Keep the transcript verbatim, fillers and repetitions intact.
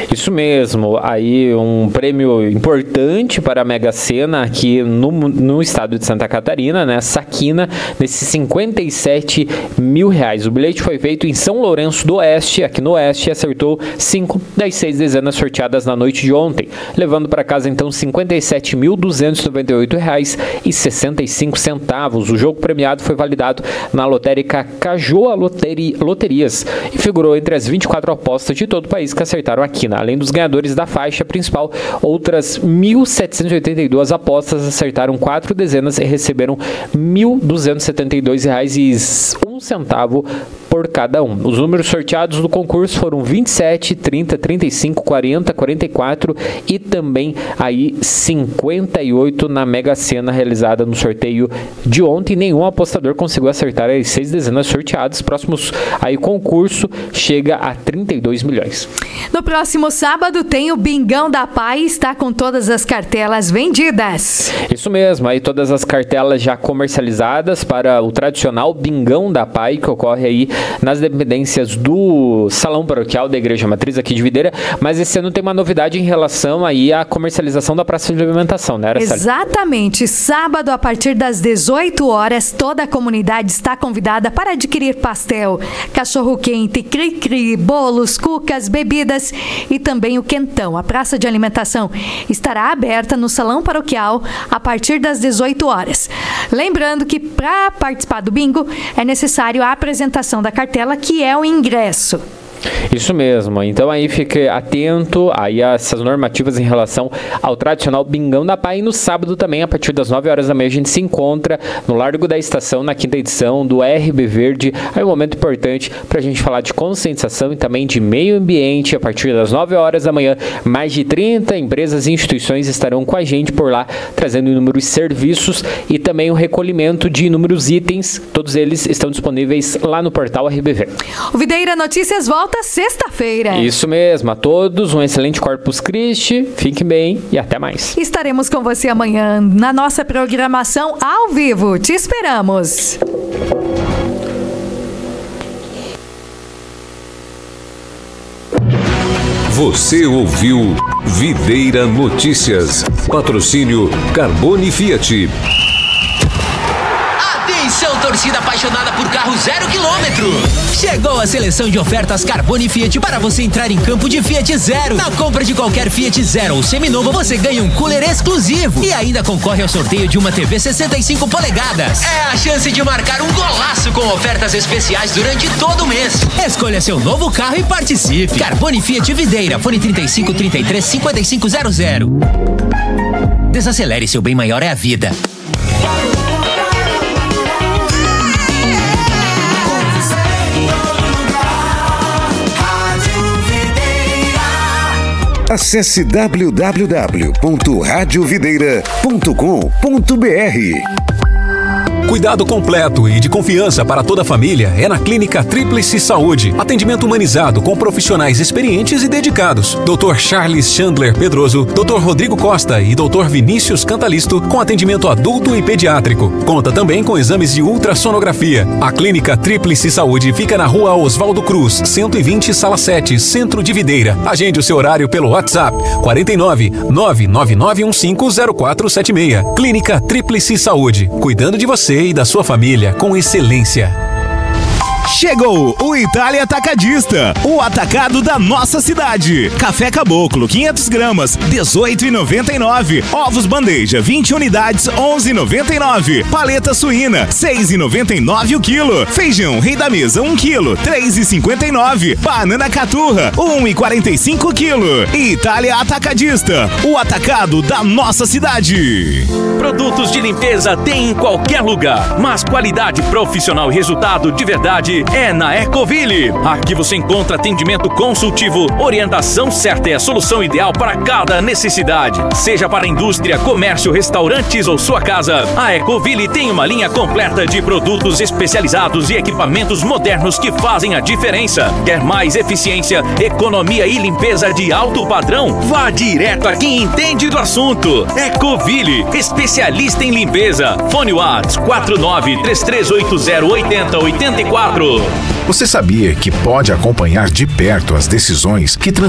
Isso mesmo, aí um prêmio importante para a Mega Sena aqui no, no estado de Santa Catarina, né? Saquina, nesses cinquenta e sete mil reais. O bilhete foi feito em São Lourenço do Oeste, aqui no Oeste, e acertou cinco das seis dezenas sorteadas na noite de ontem, levando para casa então cinquenta e sete mil duzentos e noventa e oito reais e sessenta e cinco centavos. O jogo premiado foi validado na lotérica Cajoa Loteri, Loterias e figurou entre as vinte e quatro apostas de todo o país que acertaram aqui. Além dos ganhadores da faixa principal, outras mil setecentas e oitenta e duas apostas acertaram quatro dezenas e receberam mil duzentos e setenta e dois reais e um centavo por cada um. Os números sorteados do concurso foram vinte e sete, trinta, trinta e cinco, quarenta, quarenta e quatro e também aí cinquenta e oito na Mega Sena realizada no sorteio de ontem. Nenhum apostador conseguiu acertar as seis dezenas sorteadas. Próximos aí concurso chega a trinta e dois milhões. No próximo sábado tem o Bingão da Pai, está com todas as cartelas vendidas. Isso mesmo, aí todas as cartelas já comercializadas para o tradicional Bingão da Pai, que ocorre aí nas dependências do Salão Paroquial da Igreja Matriz aqui de Videira, mas esse ano tem uma novidade em relação aí à comercialização da praça de alimentação, né, Araceli? Exatamente, sábado a partir das dezoito horas, toda a comunidade está convidada para adquirir pastel, cachorro-quente, cri-cri, bolos, cucas, bebidas e também o quentão. A praça de alimentação estará aberta no Salão Paroquial a partir das dezoito horas. Lembrando que para participar do bingo é necessário a apresentação da cartela, que é o ingresso. Isso mesmo, então aí fique atento aí a essas normativas em relação ao tradicional Bingão da Pai. E no sábado também, a partir das nove horas da manhã, a gente se encontra no Largo da Estação, na quinta edição do R B Verde. Aí um momento importante para a gente falar de conscientização e também de meio ambiente. A partir das nove horas da manhã, mais de trinta empresas e instituições estarão com a gente por lá, trazendo inúmeros serviços e também o recolhimento de inúmeros itens. Todos eles estão disponíveis lá no portal R B Verde. O Videira Notícias volta sexta-feira. Isso mesmo, a todos um excelente Corpus Christi, fiquem bem e até mais. Estaremos com você amanhã na nossa programação ao vivo. Te esperamos. Você ouviu Videira Notícias. Patrocínio Carbone Fiat. Atenção, torcida apaixonada por carro zero quilômetro. Chegou a seleção de ofertas Carbone Fiat para você entrar em campo de Fiat Zero. Na compra de qualquer Fiat Zero ou seminovo, você ganha um cooler exclusivo e ainda concorre ao sorteio de uma T V sessenta e cinco polegadas. É a chance de marcar um golaço com ofertas especiais durante todo o mês. Escolha seu novo carro e participe. Carbone Fiat Videira, fone trinta e cinco, trinta e três, cinquenta e cinco zero zero. Desacelere, seu bem maior é a vida. Acesse w w w ponto rádio videira ponto com ponto b r. Cuidado completo e de confiança para toda a família é na Clínica Tríplice Saúde. Atendimento humanizado com profissionais experientes e dedicados. doutor Charles Chandler Pedroso, doutor Rodrigo Costa e doutor Vinícius Cantalisto, com atendimento adulto e pediátrico. Conta também com exames de ultrassonografia. A Clínica Tríplice Saúde fica na Rua Oswaldo Cruz, cento e vinte, Sala sete, Centro de Videira. Agende o seu horário pelo WhatsApp quarenta e nove, nove nove nove um cinco zero quatro sete seis. Clínica Tríplice Saúde, cuidando de você e da sua família com excelência. Chegou o Itália Atacadista, o atacado da nossa cidade. Café Caboclo, quinhentas gramas, dezoito reais e noventa e nove centavos. Ovos bandeja, vinte unidades, onze reais e noventa e nove centavos. Paleta suína, seis reais e noventa e nove centavos o quilo. Feijão Rei da Mesa, um quilo, três reais e cinquenta e nove centavos. Banana Caturra, um real e quarenta e cinco centavos o quilo. Itália Atacadista, o atacado da nossa cidade. Produtos de limpeza tem em qualquer lugar, mas qualidade, profissional e resultado de verdade é na Ecoville. Aqui você encontra atendimento consultivo, orientação certa e a solução ideal para cada necessidade. Seja para indústria, comércio, restaurantes ou sua casa, a Ecoville tem uma linha completa de produtos especializados e equipamentos modernos que fazem a diferença. Quer mais eficiência, economia e limpeza de alto padrão? Vá direto a quem entende do assunto. Ecoville, especialista em limpeza. Fone WhatsApp quatro nove três três oito zero oito zero oito quatro. Você sabia que pode acompanhar de perto as decisões que